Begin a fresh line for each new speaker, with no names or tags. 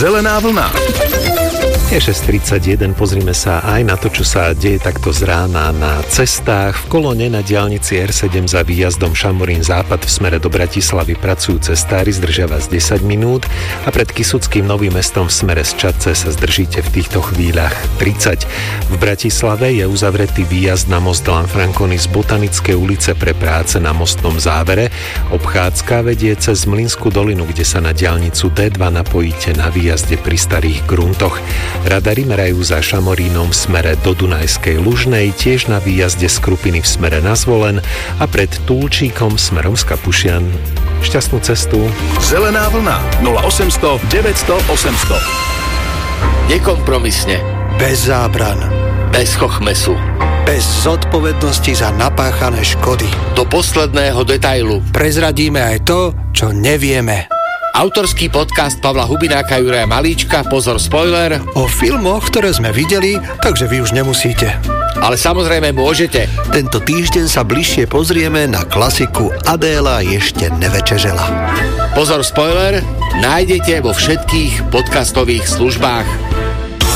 Zelená vlna.
Je 6:31, pozrime sa aj na to, čo sa deje takto z rána na cestách. V kolóne na diaľnici R7 za výjazdom Šamorín západ v smere do Bratislavy pracujú cestári, zdržia vás 10 minút a pred Kysuckým Novým Mestom v smere z Čadce sa zdržíte v týchto chvíľach 30. V Bratislave je uzavretý výjazd na most Lanfranconi z Botanickej ulice pre práce na mostnom závere. Obchádzka vedie cez Mlynskú dolinu, kde sa na diaľnicu D2 napojíte na výjazde pri Starých Gruntoch. Radary merajú za Šamorínom v smere do Dunajskej Lužnej, tiež na výjazde z Krupiny v smere na Zvolen a pred Tulčíkom smerom z Kapušian. Šťastnú cestu.
Zelená vlna 0800 900 800.
Nekompromisne.
Bez zábran.
Bez chochmesu.
Bez zodpovednosti za napáchané škody.
Do posledného detailu.
Prezradíme aj to, čo nevieme.
Autorský podcast Pavla Hubináka, Juraja Malíčka, pozor spoiler.
O filmoch, ktoré sme videli, takže vy už nemusíte.
Ale samozrejme môžete.
Tento týždeň sa bližšie pozrieme na klasiku Adéla ešte nevečeřela.
Pozor spoiler nájdete vo všetkých podcastových službách.